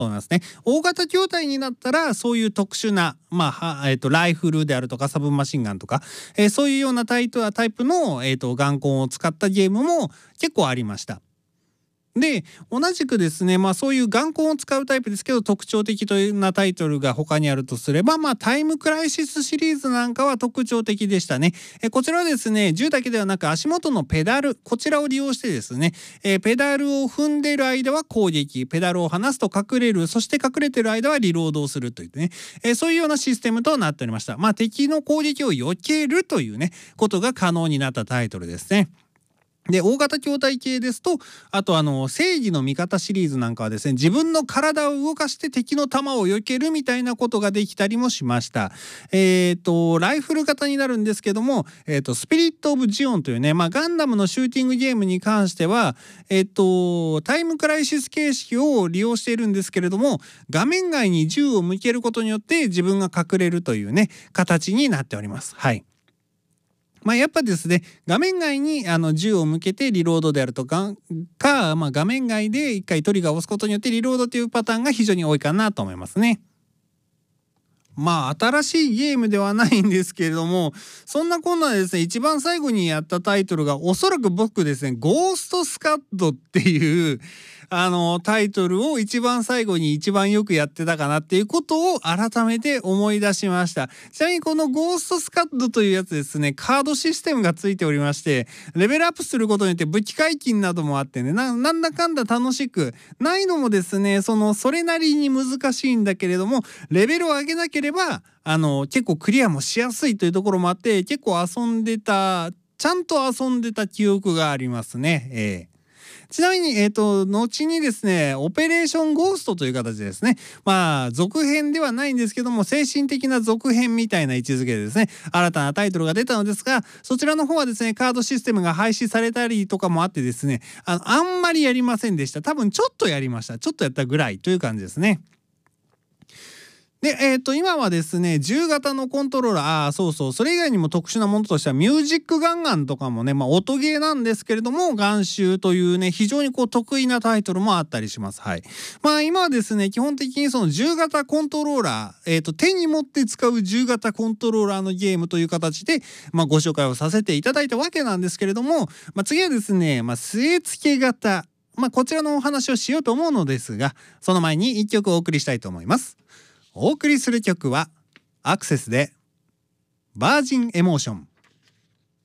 と思いますね。大型筐体になったらそういう特殊な、ライフルであるとかサブマシンガンとか、そういうようなタイプの、ガンコンを使ったゲームも結構ありました。で同じくですね、そういう眼光を使うタイプですけど特徴的なタイトルが他にあるとすれば、タイムクライシスシリーズなんかは特徴的でしたね。こちらはですね銃だけではなく足元のペダル、こちらを利用してですね、ペダルを踏んでいる間は攻撃、ペダルを離すと隠れる、そして隠れている間はリロードをするというね、そういうようなシステムとなっておりました。敵の攻撃を避けるというねことが可能になったタイトルですね。で大型筐体系ですと、あと正義の味方シリーズなんかはですね自分の体を動かして敵の弾を避けるみたいなことができたりもしました。ライフル型になるんですけども、スピリット・オブ・ジオンというね、ガンダムのシューティングゲームに関しては、タイムクライシス形式を利用しているんですけれども、画面外に銃を向けることによって自分が隠れるというね形になっております。はい。やっぱですね画面外に銃を向けてリロードであるとか、画面外で一回トリガーを押すことによってリロードというパターンが非常に多いかなと思いますね。新しいゲームではないんですけれども、そんなこんなでですね一番最後にやったタイトルがおそらく僕ですねゴーストスカッドっていうタイトルを一番最後に一番よくやってたかなっていうことを改めて思い出しました。ちなみにこのゴーストスカッドというやつですね、カードシステムがついておりまして、レベルアップすることによって武器解禁などもあってね、なんだかんだ楽しく、難易度もですねそれなりに難しいんだけれどもレベルを上げなければ結構クリアもしやすいというところもあって結構ちゃんと遊んでた記憶がありますね。ちなみに、後にですねオペレーションゴーストという形でですね続編ではないんですけども精神的な続編みたいな位置づけでですね新たなタイトルが出たのですが、そちらの方はですねカードシステムが廃止されたりとかもあってですねあんまりやりませんでした。多分ちょっとやりました。ちょっとやったぐらいという感じですね。で、今はですね10型のコントローラー、そうそれ以外にも特殊なものとしてはミュージックガンガンとかもね、音ゲーなんですけれどもガンシューというね非常に得意なタイトルもあったりします。はい。今はですね基本的にその10型コントローラー、手に持って使う10型コントローラーのゲームという形で、ご紹介をさせていただいたわけなんですけれども、次はですね、据え付け型、こちらのお話をしようと思うのですが、その前に1曲お送りしたいと思います。お送りする曲はアクセスでバージンエモーション。